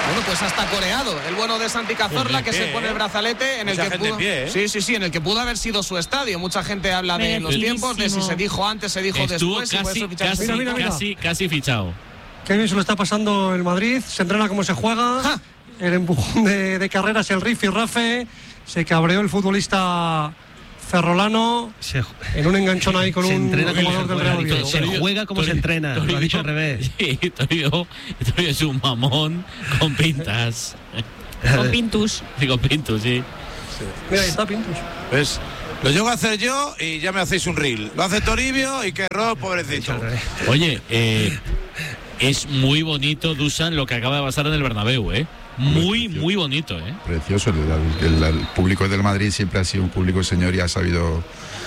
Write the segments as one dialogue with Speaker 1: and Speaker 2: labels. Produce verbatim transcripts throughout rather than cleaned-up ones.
Speaker 1: Bueno, pues hasta coreado el bueno de Santi Cazorla, que
Speaker 2: pie,
Speaker 1: se pone
Speaker 2: ¿eh?
Speaker 1: el brazalete en
Speaker 2: Mucha
Speaker 1: el que
Speaker 2: gente
Speaker 1: pudo,
Speaker 2: en pie, ¿eh?
Speaker 1: sí, sí, sí, en el que pudo haber sido su estadio. Mucha gente habla de los tiempos, de si se dijo antes, se dijo
Speaker 3: Estuvo
Speaker 1: después.
Speaker 3: casi,
Speaker 1: Y por eso
Speaker 3: casi,
Speaker 4: mira, mira, mira.
Speaker 3: casi, casi fichado.
Speaker 4: Qué bien se lo está pasando el Madrid, se entrena como se juega, ¡ja! El empujón de, de carreras, el riff y rafe, se cabreó el futbolista ferrolano se, en un enganchón ahí con un jugador del Real Oviedo.
Speaker 5: Se juega como se entrena, lo ha dicho al revés.
Speaker 3: Sí, Torio, Torio es un mamón con pintas.
Speaker 6: Con Pintus.
Speaker 3: Sí, con Pintus, sí.
Speaker 4: sí. Mira, ahí está Pintus.
Speaker 2: Pues lo llego a hacer yo y ya me hacéis un reel. Lo hace Toribio y que error, pobrecito.
Speaker 3: Oye, eh, es muy bonito, Dusan, lo que acaba de pasar en el Bernabéu, ¿eh? Muy, muy bonito, ¿eh?
Speaker 7: Precioso. El, el, el público del Madrid siempre ha sido un público señor y ha sabido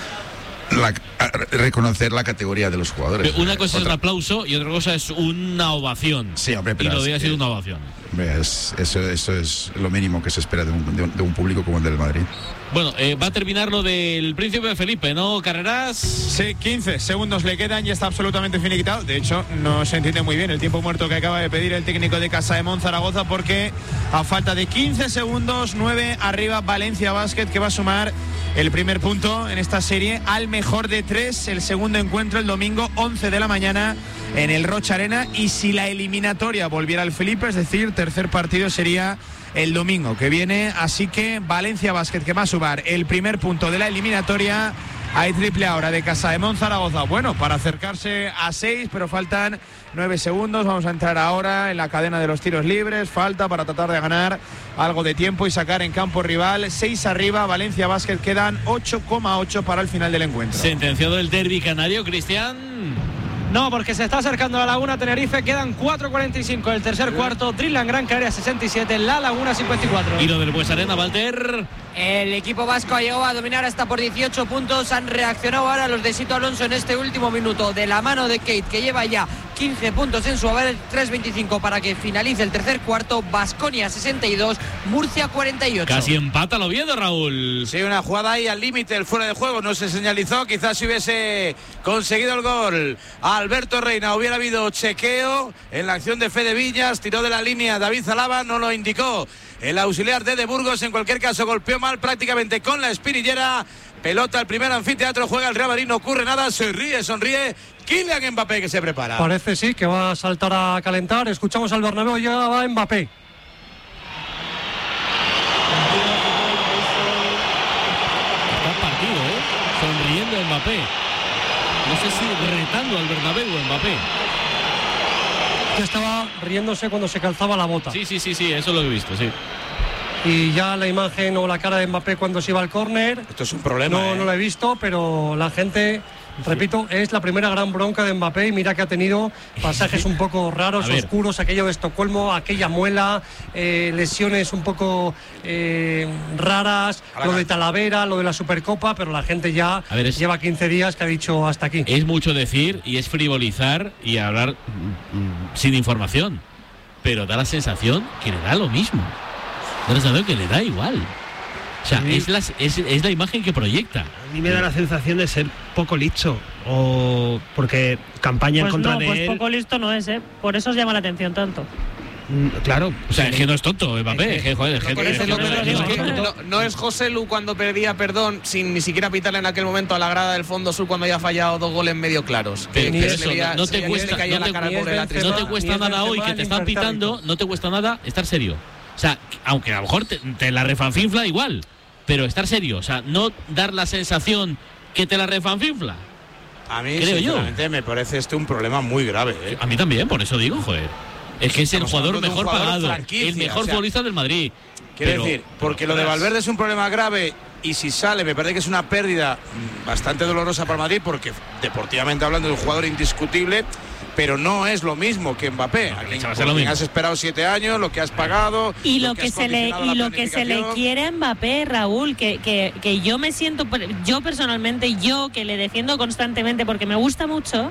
Speaker 7: la, reconocer la categoría de los jugadores.
Speaker 3: Una cosa
Speaker 7: otra.
Speaker 3: es un aplauso y otra cosa es una ovación.
Speaker 7: Sí, hombre, pero
Speaker 3: y lo de ha sido
Speaker 7: eh,
Speaker 3: una ovación.
Speaker 7: Es, eso, eso es lo mínimo que se espera de un, de un, de un público como el del Madrid.
Speaker 3: Bueno, eh, va a terminar lo del Príncipe Felipe, ¿no, Carreras?
Speaker 8: Sí, quince segundos le quedan y está absolutamente finiquitado. De hecho, no se entiende muy bien el tiempo muerto que acaba de pedir el técnico de Casademonte Zaragoza, porque a falta de quince segundos, nueve arriba Valencia Basket, que va a sumar el primer punto en esta serie al mejor de tres. El segundo encuentro el domingo, once de la mañana en el Rocha Arena. Y si la eliminatoria volviera al Felipe, es decir, tercer partido sería el domingo que viene, así que Valencia Basket, que va a sumar el primer punto de la eliminatoria. Hay triple ahora de Casademonte Zaragoza, bueno, para acercarse a seis, pero faltan nueve segundos. Vamos a entrar ahora en la cadena de los tiros libres, falta para tratar de ganar algo de tiempo y sacar en campo rival. Seis arriba, Valencia Basket, quedan ocho coma ocho para el final del encuentro.
Speaker 3: Sentenciado el derbi canario, Cristian.
Speaker 9: No, porque se está acercando a la Laguna Tenerife. Quedan cuatro cuarenta y cinco del tercer cuarto. Dreamland Gran Canaria sesenta y siete, La Laguna cincuenta y cuatro.
Speaker 3: Y lo del Bues Arena, Walter.
Speaker 10: El equipo vasco ha llegado a dominar hasta por dieciocho puntos. Han reaccionado ahora los de Sito Alonso en este último minuto, de la mano de Kate, que lleva ya quince puntos en su haber. Tres veinticinco para que finalice el tercer cuarto. Baskonia sesenta y dos, Murcia cuarenta y ocho.
Speaker 3: Casi empata el Oviedo, Raúl.
Speaker 2: Sí, una jugada ahí al límite, el fuera de juego no se señalizó. Quizás si hubiese conseguido el gol Alberto Reina hubiera habido chequeo en la acción de Fede Villas. Tiró de la línea David Zalaba, no lo indicó el auxiliar de De Burgos. En cualquier caso golpeó mal prácticamente con la espinillera. Pelota al primer anfiteatro, juega el Real Madrid, no ocurre nada, se ríe, sonríe Kylian Mbappé, que se prepara.
Speaker 4: Parece sí que va a saltar a calentar. Escuchamos al Bernabéu, ya va Mbappé.
Speaker 3: Está partido, ¿eh? Sonriendo Mbappé. No sé si retando al Bernabéu Mbappé.
Speaker 4: Ya estaba riéndose cuando se calzaba la bota.
Speaker 3: Sí, sí, sí, sí, eso lo he visto, sí.
Speaker 4: Y ya la imagen o la cara de Mbappé cuando se iba al córner.
Speaker 2: Esto es un problema.
Speaker 4: No,
Speaker 2: ¿eh?
Speaker 4: no la he visto, pero la gente, repito, es la primera gran bronca de Mbappé. Y mira que ha tenido pasajes un poco raros, oscuros, aquello de Estocolmo, aquella muela, eh, lesiones un poco eh, raras, lo de Talavera, lo de la Supercopa, pero la gente ya
Speaker 3: ver, es,
Speaker 4: lleva quince días que ha dicho hasta aquí.
Speaker 3: Es mucho decir y es frivolizar y hablar mm, sin información, pero da la sensación que le da lo mismo. Da la sensación que le da igual. O sea, es la, es, es la imagen que proyecta.
Speaker 5: A mí me da la sensación de ser poco listo, o porque campaña
Speaker 6: pues
Speaker 5: en contra
Speaker 6: no,
Speaker 5: de
Speaker 6: pues
Speaker 5: él.
Speaker 6: poco listo no es, ¿eh? Por eso os llama la atención tanto.
Speaker 5: Claro,
Speaker 3: o sea, es que no es tonto, Mbappé. Es que, joder, es que,
Speaker 1: no,
Speaker 3: es que,
Speaker 1: no,
Speaker 3: no,
Speaker 1: es que no, no es José Lu cuando perdía perdón sin ni siquiera pitarle en aquel momento a la grada del Fondo Sur cuando había fallado dos goles medio claros.
Speaker 3: Pero,
Speaker 1: que,
Speaker 3: pero
Speaker 1: que
Speaker 3: eso,
Speaker 1: veía,
Speaker 3: no te cuesta,
Speaker 1: que
Speaker 3: no te,
Speaker 1: cara pobre
Speaker 3: Benzema, no te cuesta nada hoy que te están pitando, no te cuesta nada estar serio. O sea, aunque a lo mejor te, te la refanfinfla igual, pero estar serio, o sea, no dar la sensación que te la refanfinfla.
Speaker 2: A mí,
Speaker 3: creo
Speaker 2: sinceramente,
Speaker 3: yo.
Speaker 2: me parece este un problema muy grave, ¿eh?
Speaker 3: A mí también, por eso digo, joder. Es que es el jugador mejor
Speaker 2: jugador
Speaker 3: pagado,
Speaker 2: franquicia,
Speaker 3: el mejor
Speaker 2: o sea,
Speaker 3: futbolista del Madrid.
Speaker 2: Quiero
Speaker 3: pero,
Speaker 2: decir, porque lo de Valverde es un problema grave y si sale me parece que es una pérdida bastante dolorosa para el Madrid, porque deportivamente hablando de un jugador indiscutible, pero no es lo mismo que Mbappé. Aquí has esperado siete años, lo que has pagado
Speaker 6: y lo,
Speaker 2: lo
Speaker 6: que,
Speaker 2: que
Speaker 6: se le y lo que se le quiere a Mbappé, Raúl, que, que, que yo me siento, yo personalmente, yo que le defiendo constantemente porque me gusta mucho,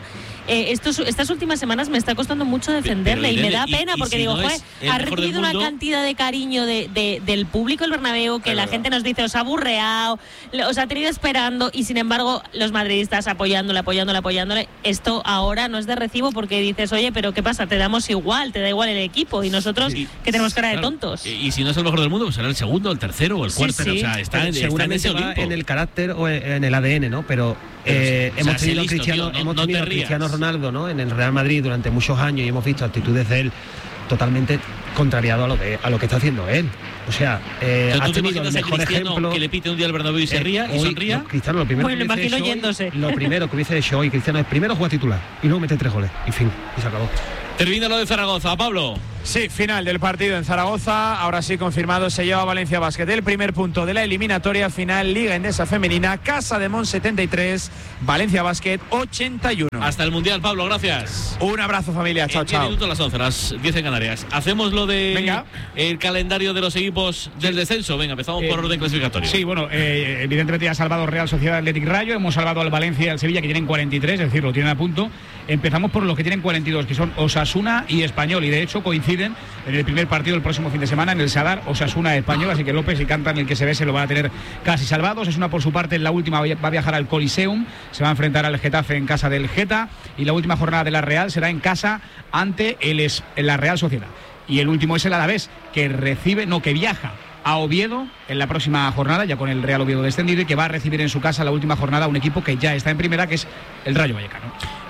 Speaker 6: eh, estos, estas últimas semanas me está costando mucho defenderle
Speaker 3: Pero,
Speaker 6: y me
Speaker 3: Irene,
Speaker 6: da
Speaker 3: y-
Speaker 6: pena
Speaker 3: y
Speaker 6: porque
Speaker 3: si
Speaker 6: digo,
Speaker 3: no
Speaker 6: joder,
Speaker 3: es el
Speaker 6: ha
Speaker 3: mejor del
Speaker 6: recibido una
Speaker 3: mundo.
Speaker 6: cantidad de cariño de, de- del público del Bernabéu que
Speaker 3: Es
Speaker 6: la
Speaker 3: verdad.
Speaker 6: gente nos dice, os ha aburreado, le- os ha tenido esperando y sin embargo los madridistas apoyándole, apoyándole, apoyándole. Esto ahora no es de recibo porque dices, oye, pero ¿qué pasa? Te damos igual, te da igual el equipo y nosotros
Speaker 3: Sí.
Speaker 6: que tenemos cara de
Speaker 3: Claro.
Speaker 6: tontos.
Speaker 3: Y, y si no es el mejor del mundo, pues será el segundo, el tercero o el
Speaker 6: Sí,
Speaker 3: cuarto.
Speaker 6: sí.
Speaker 3: O sea, está,
Speaker 5: Pero
Speaker 3: en, está en
Speaker 5: seguramente
Speaker 3: ese
Speaker 5: va
Speaker 3: Olimpo.
Speaker 5: en el carácter o en en el A D N, ¿no? Pero
Speaker 3: Pero
Speaker 5: eh,
Speaker 3: sí, o
Speaker 5: hemos
Speaker 3: sea, sé
Speaker 5: tenido a
Speaker 3: listo,
Speaker 5: Cristiano,
Speaker 3: tío, no-
Speaker 5: hemos
Speaker 3: no te
Speaker 5: tenido a
Speaker 3: rías.
Speaker 5: Cristiano Ronaldo, ¿no? En el Real Madrid durante muchos años y hemos visto actitudes de él totalmente contrariado a lo de, a lo que está haciendo él. O sea, eh,
Speaker 3: Pero
Speaker 5: ha
Speaker 3: tú te
Speaker 5: tenido el
Speaker 3: imaginas a
Speaker 5: mejor
Speaker 3: Cristiano
Speaker 5: ejemplo.
Speaker 3: que le pite un día al Bernabéu y se
Speaker 5: Eh,
Speaker 3: ría y
Speaker 5: hoy,
Speaker 3: sonría.
Speaker 5: no, Cristiano, lo primero
Speaker 6: Bueno,
Speaker 5: que
Speaker 6: lo
Speaker 5: hubiese
Speaker 6: imagino
Speaker 5: hecho
Speaker 6: yéndose.
Speaker 5: hoy- Lo primero que hubiese hecho hoy Cristiano es primero jugar titular y luego mete tres goles. Y fin, y se acabó.
Speaker 3: Termina lo de Zaragoza, Pablo.
Speaker 8: Sí, final del partido en Zaragoza. Ahora sí confirmado, se lleva Valencia Basket el primer punto de la eliminatoria final Liga Endesa Femenina. Casa de Mon setenta y tres, Valencia Basket ochenta y uno.
Speaker 3: Hasta el Mundial, Pablo, gracias.
Speaker 8: Un abrazo, familia. Chao,
Speaker 3: En diez
Speaker 8: chao.
Speaker 3: minutos a las once, las diez en Canarias. Hacemos lo de
Speaker 8: Venga.
Speaker 3: el calendario de los equipos del descenso. Venga, empezamos por
Speaker 11: Eh,
Speaker 3: orden clasificatorio.
Speaker 11: Sí, bueno, eh, evidentemente ya ha salvado Real Sociedad Athletic Rayo, hemos salvado al Valencia y al Sevilla que tienen cuarenta y tres, es decir, lo tienen a punto. Empezamos por los que tienen cuarenta y dos, que son Osasuna y Español, y de hecho coinciden en el primer partido del próximo fin de semana en el Sadar, Osasuna Español, así que López y Cantan, el que se ve, se lo van a tener casi salvados. Es una por su parte, en la última va a viajar al Coliseum, se va a enfrentar al Getafe en casa del Geta, y la última jornada de la Real será en casa ante el, Es- la Real Sociedad. Y el último es el Alavés, que recibe, no, que viaja a Oviedo en la próxima jornada, ya con el Real Oviedo descendido, y que va a recibir en su casa la última jornada a un equipo que ya está en primera, que es el Rayo Vallecano.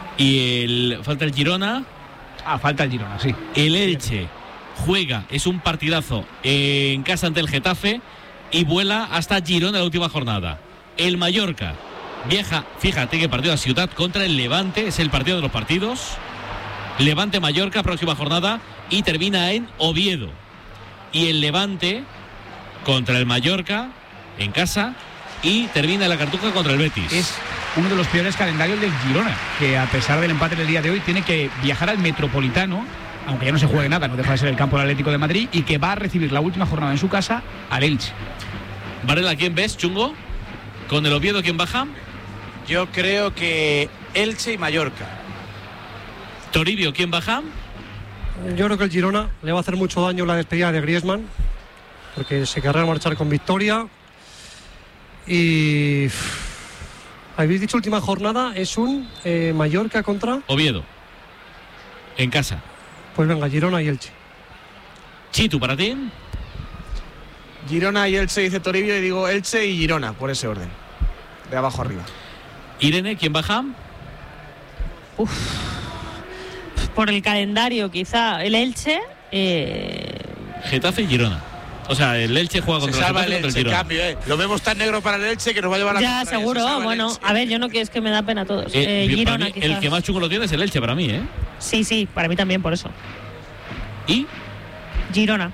Speaker 3: Y el, falta el Girona.
Speaker 11: Ah, falta el Girona, sí.
Speaker 3: El Elche juega, es un partidazo en casa ante el Getafe y vuela hasta Girona la última jornada. El Mallorca viaja, fíjate que partido a Ciudad contra el Levante, es el partido de los partidos. Levante-Mallorca, próxima jornada, y termina en Oviedo. Y el Levante contra el Mallorca en casa y termina en la Cartuja contra el Betis.
Speaker 11: Es uno de los peores calendarios del Girona, que a pesar del empate del día de hoy tiene que viajar al Metropolitano, aunque ya no se juegue nada, no deja de ser el campo del Atlético de Madrid, y que va a recibir la última jornada en su casa al Elche.
Speaker 3: Varela, ¿quién ves, Chungo? ¿Con el Oviedo quién baja?
Speaker 2: Yo creo que Elche y Mallorca.
Speaker 3: Toribio, ¿quién baja?
Speaker 4: Yo creo que el Girona le va a hacer mucho daño la despedida de Griezmann, porque se querrá marchar con victoria. Y habéis dicho última jornada, es un eh, Mallorca contra.
Speaker 3: Oviedo. En casa.
Speaker 4: Pues venga, Girona y Elche.
Speaker 3: Chitu, ¿para ti?
Speaker 1: Girona y Elche, dice Toribio, y digo Elche y Girona, por ese orden. De abajo arriba.
Speaker 3: Irene, ¿quién baja?
Speaker 6: Uf. Por el calendario, quizá. El Elche. Eh...
Speaker 3: Getafe y Girona. O sea, el Elche juega
Speaker 2: Se
Speaker 3: contra
Speaker 2: salva
Speaker 3: el
Speaker 2: el
Speaker 3: Getafe y
Speaker 2: Elche, en
Speaker 3: contra el
Speaker 2: cambio, ¿eh? Lo vemos tan negro para el Elche que nos va a llevar a la
Speaker 6: Ya,
Speaker 2: contraria. Se
Speaker 6: seguro.
Speaker 2: salva el
Speaker 6: Bueno,
Speaker 2: Elche.
Speaker 6: a ver, yo no quiero, es que me da pena a todos.
Speaker 3: Girona.
Speaker 6: Eh,
Speaker 3: Eh,
Speaker 6: Girona,
Speaker 3: para mí,
Speaker 6: quizás.
Speaker 3: el que más chungo lo tiene es el Elche, para mí, ¿eh?
Speaker 6: Sí, sí, para mí también, por eso.
Speaker 3: ¿Y?
Speaker 6: Girona.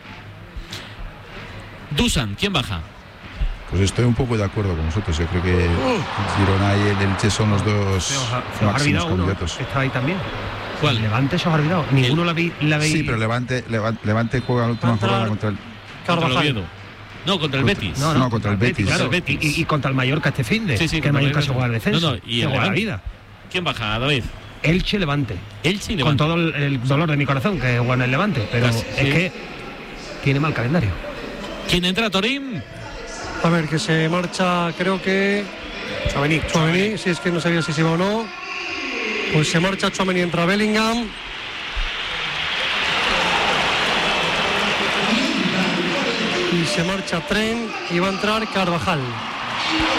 Speaker 3: Dusan, ¿quién baja?
Speaker 7: Pues estoy un poco de acuerdo con vosotros. Yo creo que
Speaker 3: Uh.
Speaker 7: Girona y el Elche son los dos
Speaker 5: Se os ha, se os ha
Speaker 7: máximos
Speaker 5: olvidado uno,
Speaker 7: candidatos.
Speaker 5: está ahí también.
Speaker 3: ¿Cuál?
Speaker 5: Levante se os ha olvidado. Ninguno la vi, la veis.
Speaker 7: Sí, pero Levante, Levante, Levante juega la última
Speaker 4: Contra-
Speaker 7: jornada contra el.
Speaker 3: Contra el Oviedo. No, contra el
Speaker 7: Contra-
Speaker 3: Betis.
Speaker 7: no, no, contra el Betis.
Speaker 5: Claro,
Speaker 3: Contra el Betis.
Speaker 5: Y, y- y contra el Mallorca este fin de.
Speaker 3: Sí, sí,
Speaker 5: que
Speaker 3: contra
Speaker 5: el
Speaker 3: el
Speaker 5: Mallorca se
Speaker 3: Betis.
Speaker 5: juega al descenso.
Speaker 3: No, no, y
Speaker 5: se
Speaker 3: el
Speaker 5: juega la
Speaker 3: Levante.
Speaker 5: vida.
Speaker 3: ¿Quién baja, David?
Speaker 5: Elche Levante.
Speaker 3: Elche y
Speaker 5: Con
Speaker 3: Levante.
Speaker 5: todo el, el dolor de mi corazón que juega en el Levante. Pero
Speaker 3: Casi,
Speaker 5: es
Speaker 3: sí.
Speaker 5: que tiene mal calendario.
Speaker 3: ¿Quién entra, Torín?
Speaker 4: A ver, que se marcha, creo que.
Speaker 1: Tchouaméni.
Speaker 4: Tchouaméni, si es que no sabía si se iba o no. Pues se marcha Tchouaméni, entra Bellingham. Y se marcha Trent y va a entrar Carvajal.